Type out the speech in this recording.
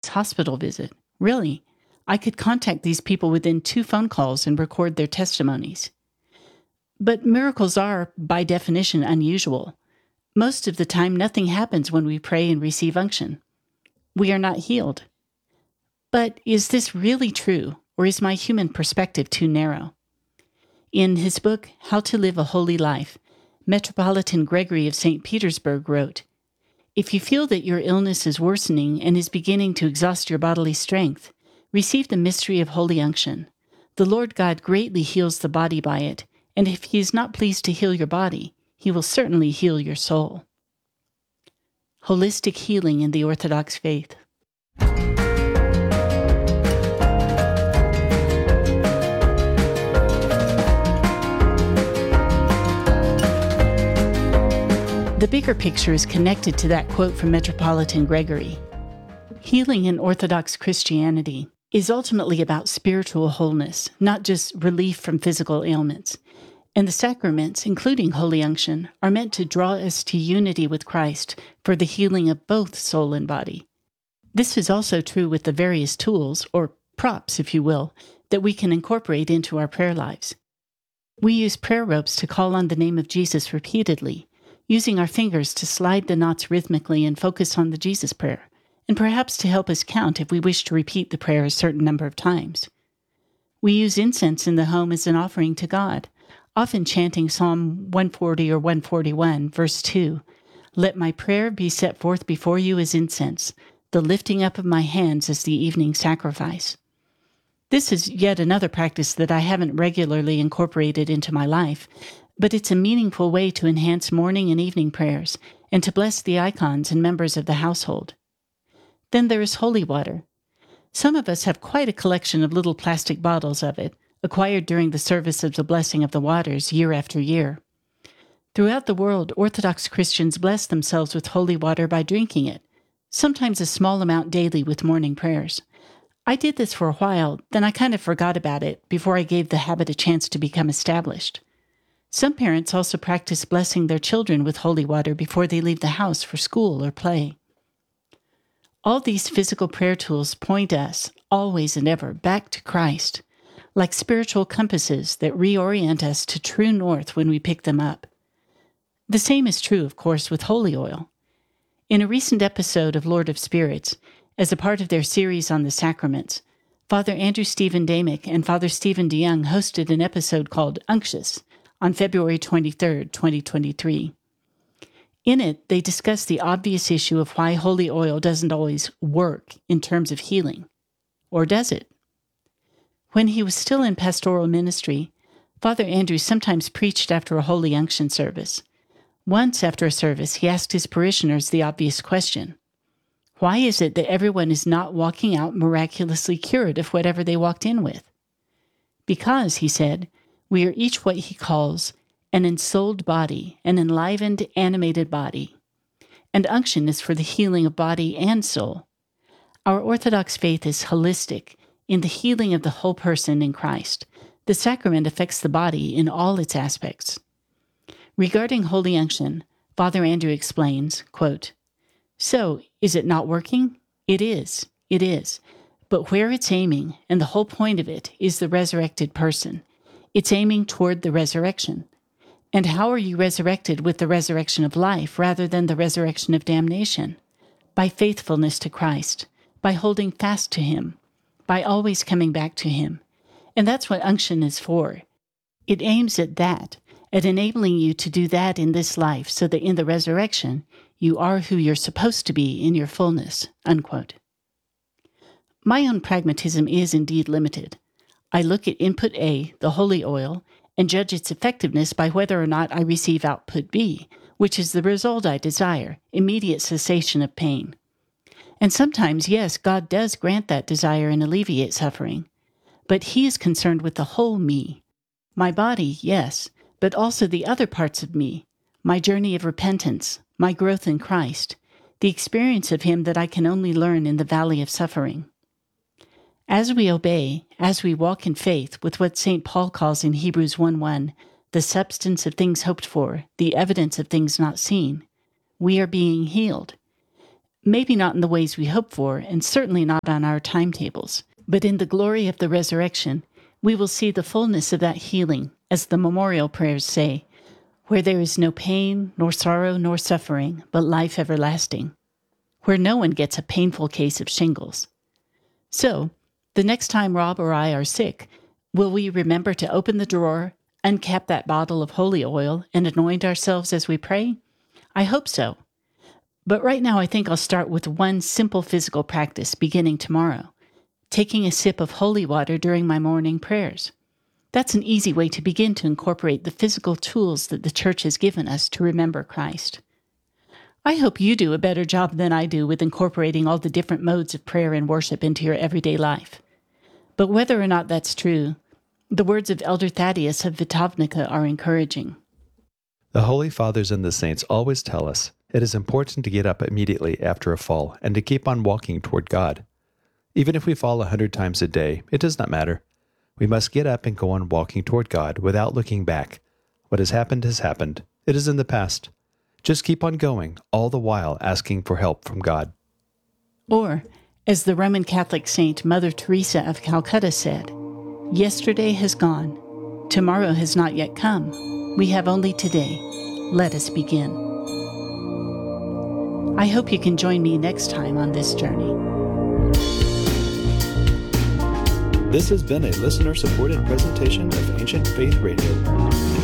hospital visit. Really, I could contact these people within 2 phone calls and record their testimonies. But miracles are, by definition, unusual. Most of the time, nothing happens when we pray and receive unction. We are not healed. But is this really true, or is my human perspective too narrow? In his book, How to Live a Holy Life, Metropolitan Gregory of St. Petersburg wrote, "If you feel that your illness is worsening and is beginning to exhaust your bodily strength, receive the mystery of holy unction. The Lord God greatly heals the body by it, and if he is not pleased to heal your body, he will certainly heal your soul." Holistic healing in the Orthodox faith. The bigger picture is connected to that quote from Metropolitan Gregory. Healing in Orthodox Christianity is ultimately about spiritual wholeness, not just relief from physical ailments. And the sacraments, including Holy Unction, are meant to draw us to unity with Christ for the healing of both soul and body. This is also true with the various tools, or props, if you will, that we can incorporate into our prayer lives. We use prayer ropes to call on the name of Jesus repeatedly, using our fingers to slide the knots rhythmically and focus on the Jesus prayer, and perhaps to help us count if we wish to repeat the prayer a certain number of times. We use incense in the home as an offering to God, often chanting Psalm 140 or 141, verse 2, "Let my prayer be set forth before you as incense, the lifting up of my hands as the evening sacrifice." This is yet another practice that I haven't regularly incorporated into my life, but it's a meaningful way to enhance morning and evening prayers and to bless the icons and members of the household. Then there is holy water. Some of us have quite a collection of little plastic bottles of it, acquired during the service of the blessing of the waters year after year. Throughout the world, Orthodox Christians bless themselves with holy water by drinking it, sometimes a small amount daily with morning prayers. I did this for a while, then I kind of forgot about it before I gave the habit a chance to become established. Some parents also practice blessing their children with holy water before they leave the house for school or play. All these physical prayer tools point us, always and ever, back to Christ, like spiritual compasses that reorient us to true north when we pick them up. The same is true, of course, with holy oil. In a recent episode of Lord of Spirits, as a part of their series on the sacraments, Father Andrew Stephen Damick and Father Stephen DeYoung hosted an episode called Unctious on February 23, 2023. In it, they discuss the obvious issue of why holy oil doesn't always work in terms of healing. Or does it? When he was still in pastoral ministry, Father Andrew sometimes preached after a holy unction service. Once after a service, he asked his parishioners the obvious question: why is it that everyone is not walking out miraculously cured of whatever they walked in with? Because, he said, we are each what he calls an ensouled body, an enlivened, animated body. And unction is for the healing of body and soul. Our Orthodox faith is holistic in the healing of the whole person in Christ. The sacrament affects the body in all its aspects. Regarding holy unction, Father Andrew explains, quote, "So, is it not working? It is. But where it's aiming, and the whole point of it, is the resurrected person. It's aiming toward the resurrection. And how are you resurrected with the resurrection of life rather than the resurrection of damnation? By faithfulness to Christ, by holding fast to him, by always coming back to him. And that's what unction is for. It aims at that, at enabling you to do that in this life so that in the resurrection, you are who you're supposed to be in your fullness," unquote. My own pragmatism is indeed limited. I look at input A, the holy oil, and judge its effectiveness by whether or not I receive output B, which is the result I desire, immediate cessation of pain. And sometimes, yes, God does grant that desire and alleviate suffering. But he is concerned with the whole me. My body, yes, but also the other parts of me, my journey of repentance, my growth in Christ, the experience of him that I can only learn in the valley of suffering. As we obey, as we walk in faith with what St. Paul calls in Hebrews 1:1, the substance of things hoped for, the evidence of things not seen, we are being healed. Maybe not in the ways we hope for, and certainly not on our timetables. But in the glory of the resurrection, we will see the fullness of that healing, as the memorial prayers say, where there is no pain, nor sorrow, nor suffering, but life everlasting, where no one gets a painful case of shingles. So, the next time Rob or I are sick, will we remember to open the drawer, uncap that bottle of holy oil, and anoint ourselves as we pray? I hope so. But right now I think I'll start with one simple physical practice beginning tomorrow, taking a sip of holy water during my morning prayers. That's an easy way to begin to incorporate the physical tools that the Church has given us to remember Christ. I hope you do a better job than I do with incorporating all the different modes of prayer and worship into your everyday life. But whether or not that's true, the words of Elder Thaddeus of Vitovnica are encouraging. The Holy Fathers and the Saints always tell us it is important to get up immediately after a fall and to keep on walking toward God. Even if we fall 100 times a day, it does not matter. We must get up and go on walking toward God without looking back. What has happened has happened. It is in the past. Just keep on going, all the while asking for help from God. Or, as the Roman Catholic saint Mother Teresa of Calcutta said, "Yesterday has gone. Tomorrow has not yet come. We have only today. Let us begin." I hope you can join me next time on this journey. This has been a listener-supported presentation of Ancient Faith Radio.